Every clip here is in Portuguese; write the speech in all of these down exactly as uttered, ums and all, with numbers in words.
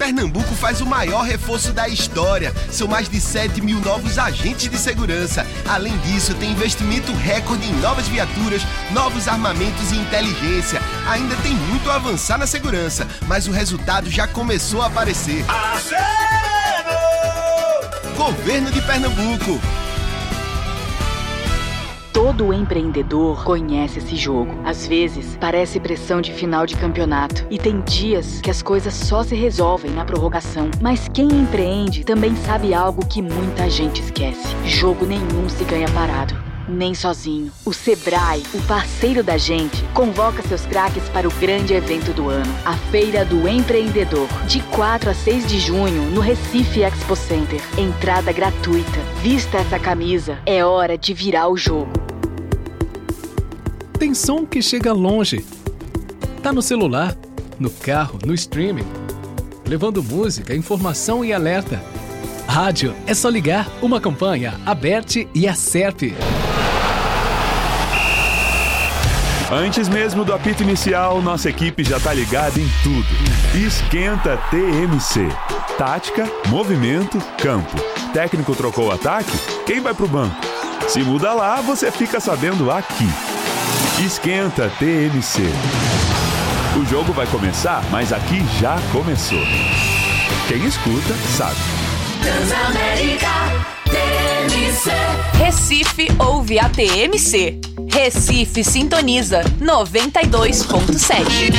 Pernambuco faz o maior reforço da história. São mais de sete mil novos agentes de segurança. Além disso, tem investimento recorde em novas viaturas, novos armamentos e inteligência. Ainda tem muito a avançar na segurança, mas o resultado já começou a aparecer. Aceno! Governo de Pernambuco. Todo empreendedor conhece esse jogo. Às vezes, parece pressão de final de campeonato. E tem dias que as coisas só se resolvem na prorrogação. Mas quem empreende também sabe algo que muita gente esquece. Jogo nenhum se ganha parado, nem sozinho. O Sebrae, o parceiro da gente, convoca seus craques para o grande evento do ano, a Feira do Empreendedor, de quatro a seis de junho, no Recife Expo Center. Entrada gratuita. Vista essa camisa, é hora de virar o jogo. Tem som que chega longe. Tá no celular, no carro, no streaming, levando música, informação e alerta. Rádio, é só ligar. Uma campanha, Aberte e Acerpe. Antes mesmo do apito inicial, nossa equipe já tá ligada em tudo. Esquenta T M C. Tática, movimento, campo. Técnico trocou o ataque? Quem vai pro banco? Se muda lá, você fica sabendo aqui. Esquenta T M C. O jogo vai começar, mas aqui já começou. Quem escuta, sabe. Transamérica T M C. Recife ouve a T M C. Recife sintoniza noventa e dois ponto sete.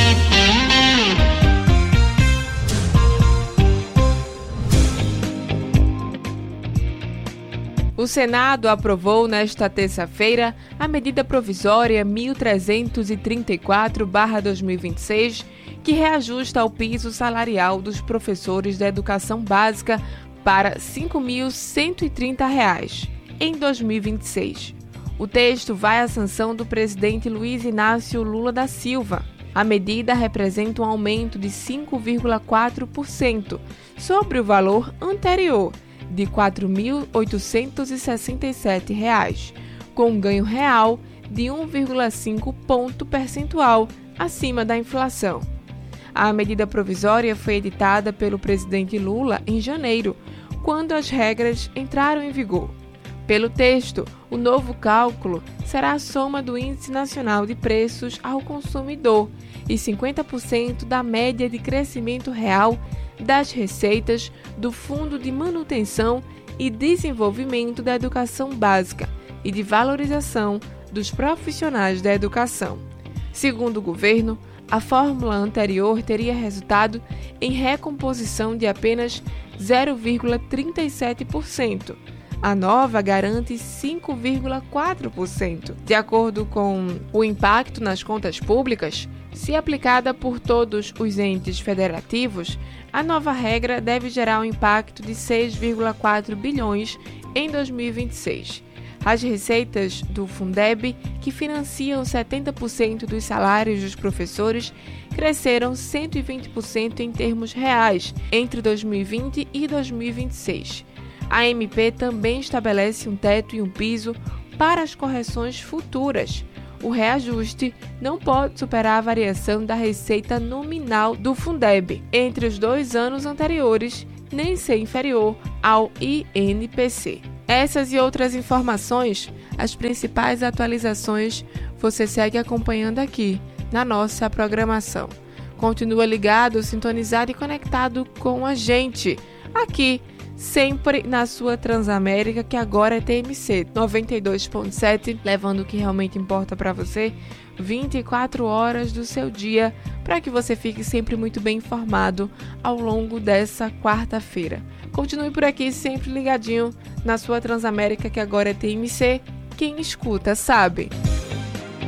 O Senado aprovou nesta terça-feira a medida provisória mil trezentos e trinta e quatro barra dois mil e vinte e seis, que reajusta o piso salarial dos professores da educação básica para cinco mil cento e trinta reais em dois mil e vinte e seis. O texto vai à sanção do presidente Luiz Inácio Lula da Silva. A medida representa um aumento de cinco vírgula quatro por cento sobre o valor anterior, de quatro mil oitocentos e sessenta e sete reais, com um ganho real de um vírgula cinco ponto percentual acima da inflação. A medida provisória foi editada pelo presidente Lula em janeiro, quando as regras entraram em vigor. Pelo texto, o novo cálculo será a soma do Índice Nacional de Preços ao Consumidor e cinquenta por cento da média de crescimento real das receitas do Fundo de Manutenção e Desenvolvimento da Educação Básica e de Valorização dos Profissionais da Educação. Segundo o governo, a fórmula anterior teria resultado em recomposição de apenas zero vírgula trinta e sete por cento. A nova garante cinco vírgula quatro por cento. De acordo com o impacto nas contas públicas, se aplicada por todos os entes federativos, a nova regra deve gerar um impacto de seis vírgula quatro bilhões em dois mil e vinte e seis. As receitas do Fundeb, que financiam setenta por cento dos salários dos professores, cresceram cento e vinte por cento em termos reais entre dois mil e vinte e dois mil e vinte e seis. A M P também estabelece um teto e um piso para as correções futuras. O reajuste não pode superar a variação da receita nominal do Fundeb entre os dois anos anteriores, nem ser inferior ao I N P C. Essas e outras informações, as principais atualizações, você segue acompanhando aqui na nossa programação. Continua ligado, sintonizado e conectado com a gente aqui, sempre na sua Transamérica, que agora é T M C noventa e dois ponto sete, levando o que realmente importa para você, vinte e quatro horas do seu dia, para que você fique sempre muito bem informado ao longo dessa quarta-feira. Continue por aqui, sempre ligadinho na sua Transamérica, que agora é T M C. Quem escuta sabe.